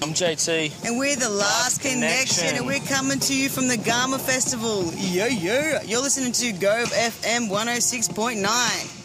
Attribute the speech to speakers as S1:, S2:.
S1: I'm JT.
S2: And we're the Last Connection, and we're coming to you from the Garma Festival. Yo, yo. You're listening to Gove FM 106.9.